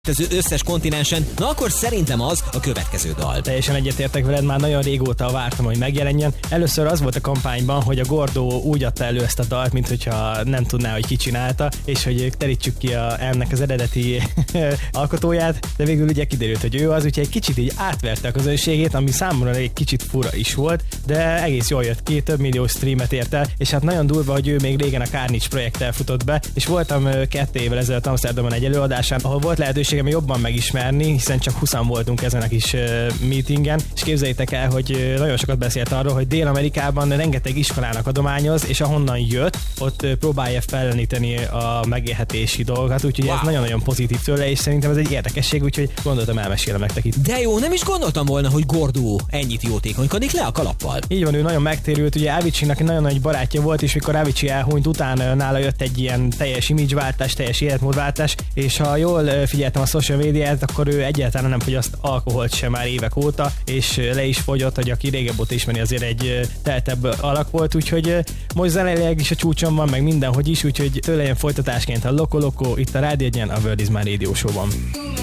az összes kontinensen, na akkor szerintem az a következő dal. Teljesen egyetértek veled, már nagyon régóta vártam, hogy megjelenjen. Először az volt a kampányban, hogy a Gordo úgy adta elő ezt a dalt, mint hogyha nem tudná, hogy ki csinálta, és hogy terítsük ki ennek az eredeti alkotóját, de végül ugye kiderült, hogy ő az, úgyhogy egy kicsit így átverte a közönségét, ami számomra egy kicsit fura is volt, de egész jól jött ki, több millió streamet ért el, és hát nagyon durva, hogy ő még régen a Carnage projekttel futott be, és voltam 2 évvel ezelőtt Amsterdamon egy előadásán, ahol volt lehetőségem jobban megismerni, hiszen csak 20-an voltunk ezen a kis meetingen, és képzeljétek el, hogy nagyon sokat beszélt arról, hogy Dél-Amerikában rengeteg iskolának adományoz, és ahonnan jött, ott próbálja felleníteni a megélhetési dolgokat, úgyhogy ez nagyon-nagyon pozitív tőle, és szerintem ez egy érdekesség, úgyhogy gondoltam elmesélem nektek itt. De jó, nem is gondoltam volna, hogy Gordo ennyit jótékonykodik le a kalappal. Így van, ő nagyon megtérült, ugye Aviciinak nagyon nagy barátja volt, és mikor Avicii elhunyt, utána nála jött egy ilyen teljes imageváltás, teljes életmódváltás, és ha jól figyeltem a social médiát, akkor ő egyáltalán nem fogyaszt alkoholt sem már évek óta, és le is fogyott, hogy aki régebb óta ismeri, azért egy teltebb alak volt, úgyhogy most zeneileg is a csúcson van, meg mindenhogy is, úgyhogy tőle ilyen folytatásként a Loco Loco itt a Rádió Egyen, a World is My Radio Show-ban.